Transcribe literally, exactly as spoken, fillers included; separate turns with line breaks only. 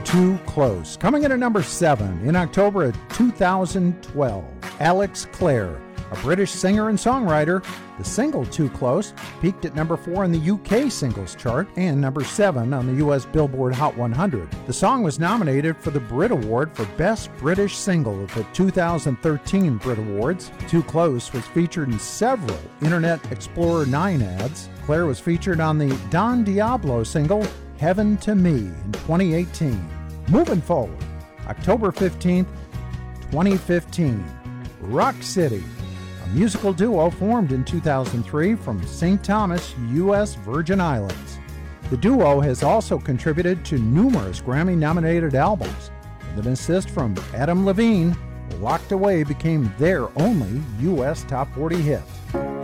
Too Close. Coming in at number seven in October of two thousand twelve, Alex Clare, a British singer and songwriter. The single Too Close peaked at number four in the U K singles chart and number seven on the U S Billboard Hot one hundred. The song was nominated for the Brit Award for Best British Single at the two thousand thirteen Brit Awards. Too Close was featured in several Internet Explorer nine ads. Clare was featured on the Don Diablo single Heaven to Me in twenty eighteen. Moving forward, October fifteenth, twenty fifteen, Rock City, a musical duo formed in two thousand three from Saint Thomas, U S Virgin Islands. The duo has also contributed to numerous Grammy-nominated albums. With an assist from Adam Levine, Locked Away became their only U S Top forty hit.